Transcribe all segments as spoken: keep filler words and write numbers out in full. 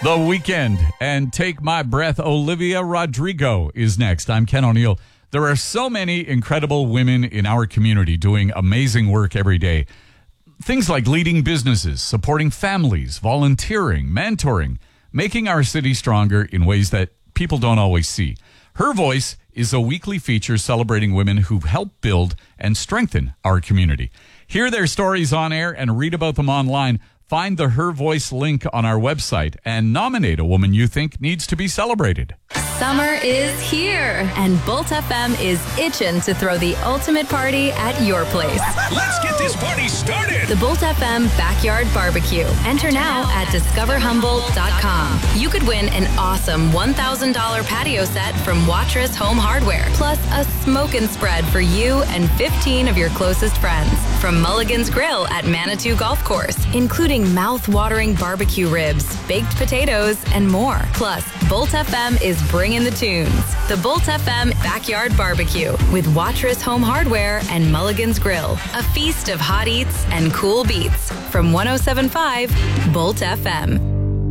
The Weekend and Take My Breath. Olivia Rodrigo is next. I'm Ken O'Neill. There are so many incredible women in our community doing amazing work every day. Things like leading businesses, supporting families, volunteering, mentoring, making our city stronger in ways that people don't always see. Her Voice is a weekly feature celebrating women who help build and strengthen our community. Hear their stories on air and read about them online. Find the Her Voice link on our website and nominate a woman you think needs to be celebrated. Summer is here, and Bolt F M is itching to throw the ultimate party at your place. Let's get this party started. The Bolt F M Backyard Barbecue. Enter now at discover humboldt dot com. You could win an awesome one thousand dollars patio set from Watrous Home Hardware, plus a smoke and spread for you and fifteen of your closest friends. From Mulligan's Grill at Manitou Golf Course, including mouth-watering barbecue ribs, baked potatoes, and more. Plus, Bolt F M is bringing the tunes. The Bolt F M Backyard Barbecue with Watrous Home Hardware and Mulligan's Grill. A feast of hot eats and cool beats from one oh seven point five Bolt F M.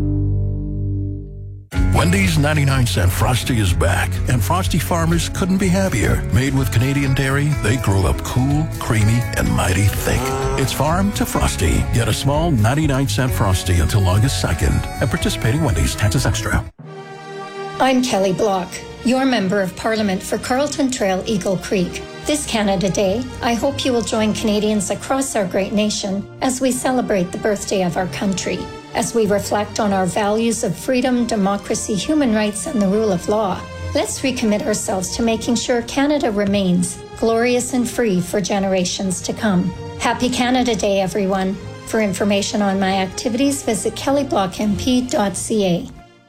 Wendy's ninety-nine cent Frosty is back, and Frosty farmers couldn't be happier. Made with Canadian dairy, they grow up cool, creamy, and mighty thick. It's farm to Frosty. Get a small ninety-nine cent Frosty until August second at participating Wendy's. Taxes extra. I'm Kelly Block, your Member of Parliament for Carlton Trail Eagle Creek. This Canada Day, I hope you will join Canadians across our great nation as we celebrate the birthday of our country. As we reflect on our values of freedom, democracy, human rights, and the rule of law, let's recommit ourselves to making sure Canada remains glorious and free for generations to come. Happy Canada Day, everyone. For information on my activities, visit kelly block m p dot c a.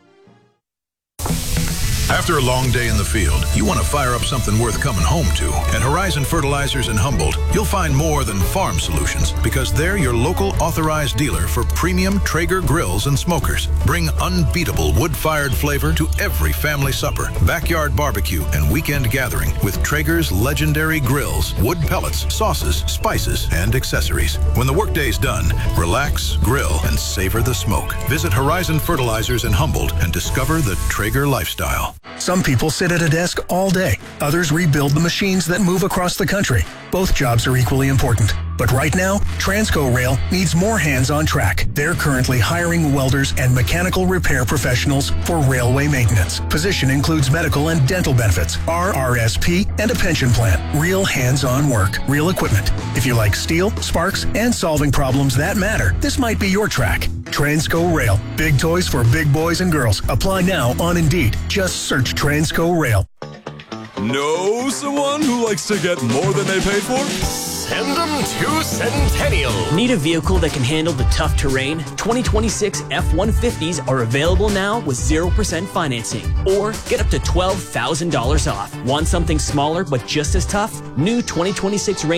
After a long day in the field, you want to fire up something worth coming home to. At Horizon Fertilizers in Humboldt, you'll find more than farm solutions because they're your local authorized dealer for premium Traeger grills and smokers. Bring unbeatable wood-fired flavor to every family supper, backyard barbecue, and weekend gathering with Traeger's legendary grills, wood pellets, sauces, spices, and accessories. When the workday's done, relax, grill, and savor the smoke. Visit Horizon Fertilizers in Humboldt and discover the Traeger lifestyle. Some people sit at a desk all day. Others rebuild the machines that move across the country. Both jobs are equally important. But right now, Transco Rail needs more hands on track. They're currently hiring welders and mechanical repair professionals for railway maintenance. Position includes medical and dental benefits, R R S P, and a pension plan. Real hands-on work, real equipment. If you like steel, sparks, and solving problems that matter, this might be your track. Transco Rail. Big toys for big boys and girls. Apply now on Indeed. Just search Transco Rail. Know someone who likes to get more than they paid for? Send them to Centennial. Need a vehicle that can handle the tough terrain? twenty twenty-six F one fifties are available now with zero percent financing. Or get up to twelve thousand dollars off. Want something smaller but just as tough? New twenty twenty-six Ranger